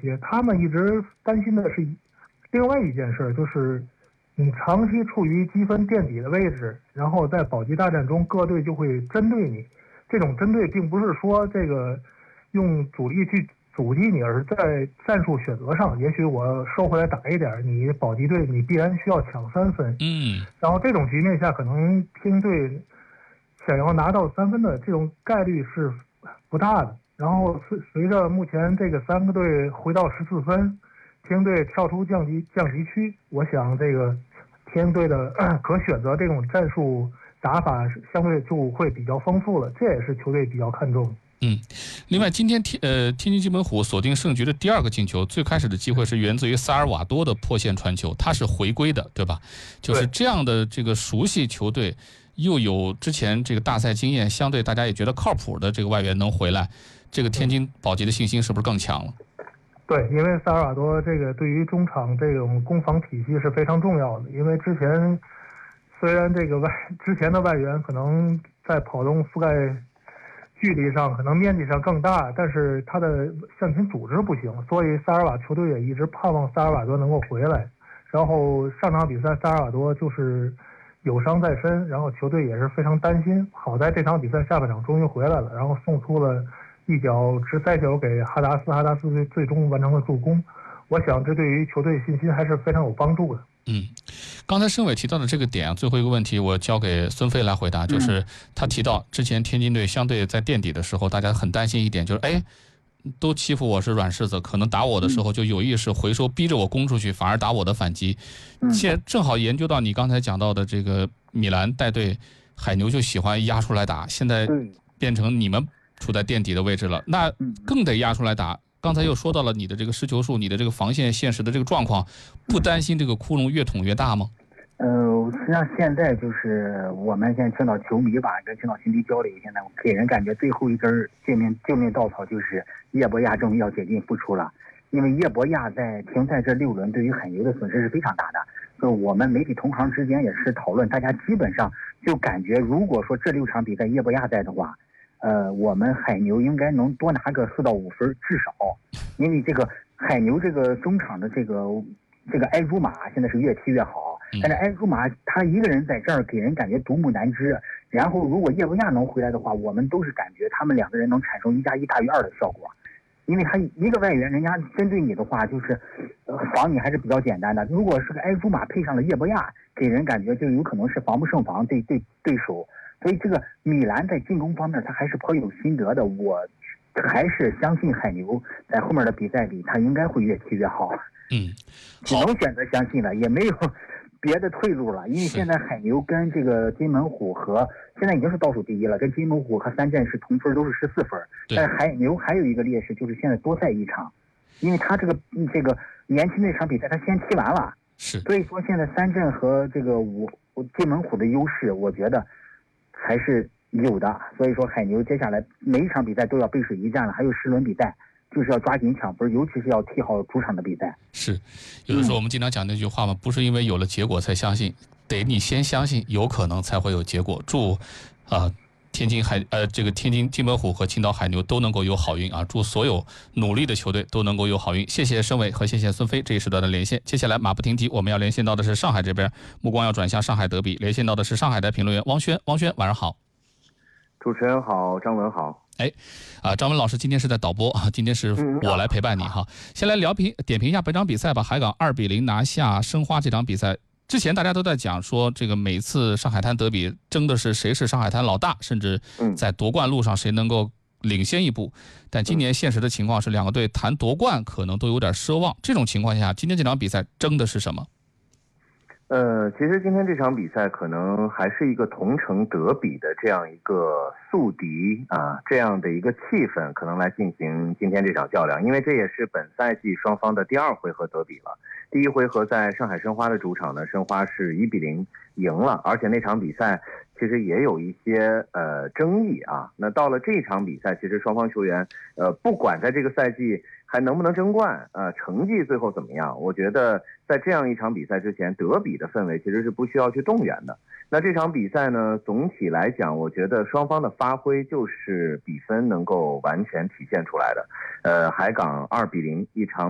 些，他们一直担心的是另外一件事，就是你长期处于积分垫底的位置，然后在保级大战中各队就会针对你。这种针对并不是说这个用主力去阻击你，而是在战术选择上，也许我收回来打一点，你保级队你必然需要抢3分。然后这种局面下，可能天津队想要拿到3分的这种概率是不大的。然后随着目前这个3个队回到14分，天津队跳出降级区，我想这个天津队的可选择这种战术打法相对就会比较丰富了，这也是球队比较看重的。 另外今天天津津门虎锁定胜局的第2个进球，最开始的机会是源自于萨尔瓦多的破线传球，他是回归的，对吧？就是这样的这个熟悉球队，又有之前这个大赛经验，相对大家也觉得靠谱的这个外援能回来，这个天津保级的信心是不是更强了？ 对，因为萨尔瓦多这个对于中场这种攻防体系是非常重要的，因为之前虽然这个之前的外援可能在跑动覆盖距离上可能面积上更大，但是他的向前组织不行，所以萨尔瓦球队也一直盼望萨尔瓦多能够回来。然后上场比赛萨尔瓦多就是有伤在身，然后球队也是非常担心。好在这场比赛下半场终于回来了，然后送出了一脚直塞球给哈达斯最终完成了助攻。我想这对于球队信心还是非常有帮助的。 刚才申伟提到的这个点最后一个问题我交给孙飞来回答，就是他提到之前天津队相对在垫底的时候，大家很担心一点，就是都欺负我是软柿子，可能打我的时候就有意识回收，逼着我攻出去，反而打我的反击。现在正好研究到你刚才讲到的这个米兰带队，海牛就喜欢压出来打，现在变成你们处在垫底的位置了，那更得压出来打。刚才又说到了你的这个失球数，你的这个防线现实的这个状况，不担心这个窟窿越捅越大吗？ 实际上现在就是我们现在听到球迷吧，跟青岛新敌交流，现在给人感觉最后一根救命稻草就是叶博亚终于要解禁复出了。因为叶博亚停在这6轮，对于海牛的损失是非常大的。就我们媒体同行之间也是讨论，大家基本上就感觉，如果说这6场比赛叶博亚在的话，我们海牛应该能多拿个4到5分至少。因为这个海牛这个中场的这个埃茹马现在是越踢越好，但是埃茹马他一个人在这儿给人感觉独木难支。然后如果叶博亚能回来的话，我们都是感觉他们2个人能产生1+1大于2的效果。因为他一个外援，人家针对你的话，就是防你还是比较简单的。如果是个埃茹马配上了叶博亚，给人感觉就有可能是防不胜防对手。所以这个米兰在进攻方面他还是颇有心得的，我还是相信海牛在后面的比赛里他应该会越踢越好。只能选择相信了，也没有别的退路了。因为现在海牛跟这个金门虎和现在已经是倒数第一了，跟金门虎和3镇是同分，都是14分。但是海牛还有一个劣势，就是现在多赛1场，因为他这个年轻那场比赛他先踢完了，所以说现在3镇和这个金门虎的优势，我觉得还是有的。所以说海牛接下来每一场比赛都要背水一战了，还有10轮比赛，就是要抓紧抢分，尤其是要踢好主场的比赛。 是，有的时候我们经常讲那句话嘛，不是因为有了结果才相信，得你先相信有可能才会有结果。祝天津津门虎和青岛海牛都能够有好运啊！祝所有努力的球队都能够有好运。谢谢申伟和谢谢孙飞这一时段的连线。接下来马不停蹄，我们要连线到的是上海这边，目光要转向上海德比，连线到的是上海的评论员汪轩。汪轩，晚上好。 主持人好，张文好。 张文老师今天是在导播啊，今天是我来陪伴你哈。先来点评一下本场比赛吧。海港2-0拿下申花这场比赛。之前大家都在讲说，这个每次上海滩德比争的是谁是上海滩老大，甚至在夺冠路上谁能够领先一步。但今年现实的情况是，2个队谈夺冠可能都有点奢望。这种情况下，今天这场比赛争的是什么？ 其实今天这场比赛可能还是一个同城德比的这样一个宿敌啊，这样的一个气氛可能来进行今天这场较量，因为这也是本赛季双方的第2回合德比了。第1回合在上海申花的主场呢，申花是1-0赢了，而且那场比赛其实也有一些争议啊。那到了这场比赛，其实双方球员不管在这个赛季还能不能争冠，成绩最后怎么样，我觉得在这样一场比赛之前，德比的氛围其实是不需要去动员的。那这场比赛呢，总体来讲，我觉得双方的发挥就是比分能够完全体现出来的。海港2-0一场